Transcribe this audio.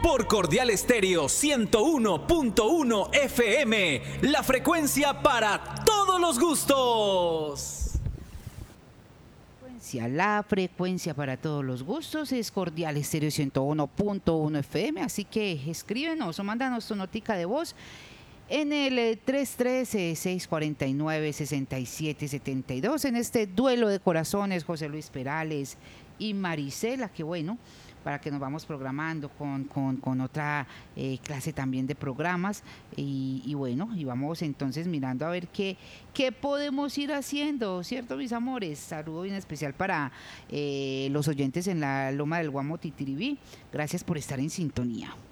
Por Cordial Estéreo 101.1 FM, la frecuencia para todos los gustos. La frecuencia para todos los gustos es Cordial Estéreo 101.1 FM, así que escríbenos o mándanos tu notica de voz en el 313-649-6772 en este duelo de corazones, José Luis Perales y Marisela, que bueno, para que nos vamos programando con otra clase también de programas y bueno, y vamos entonces mirando a ver qué podemos ir haciendo, ¿cierto, mis amores? Saludo bien especial para los oyentes en la Loma del Guamo Titiribí, gracias por estar en sintonía.